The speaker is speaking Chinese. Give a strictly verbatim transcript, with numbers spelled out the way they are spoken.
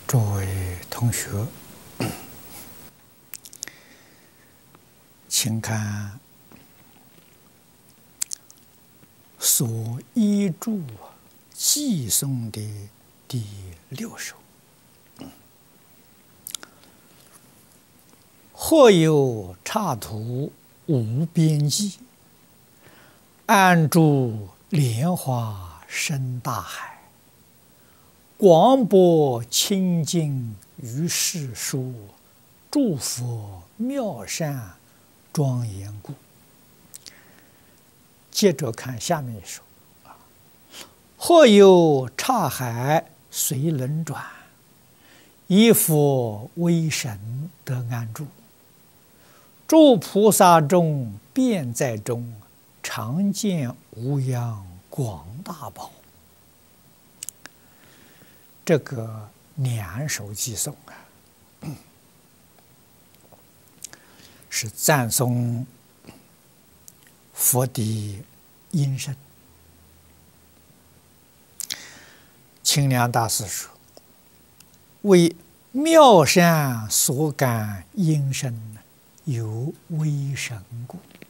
诸位同学，请看所依注寄送的第六首。或有插图无边际，暗注莲花生大海。广博清净于世殊，诸佛妙善庄严故。接着看下面一首啊，或有刹海随轮转，以佛威神得安住。诸菩萨众遍在中，常见无量广大宝。这个两首寄颂啊，是赞颂佛的音声。清凉大师说：“为妙善所感音声，有威神故。”